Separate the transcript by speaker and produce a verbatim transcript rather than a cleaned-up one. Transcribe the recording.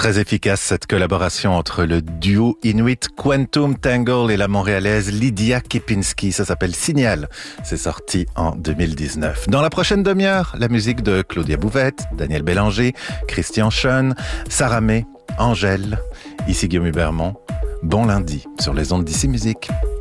Speaker 1: Très efficace cette collaboration entre le duo Inuit Quantum Tangle et la montréalaise Lydia Kipinski. Ça s'appelle Signal. C'est sorti en deux mille dix-neuf. Dans la prochaine demi-heure, la musique de Claudia Bouvette, Daniel Bélanger, Christian Schoen, Sarah May, Angèle. Ici Guillaume Hubermont. Bon lundi sur les ondes d'Ici Musique.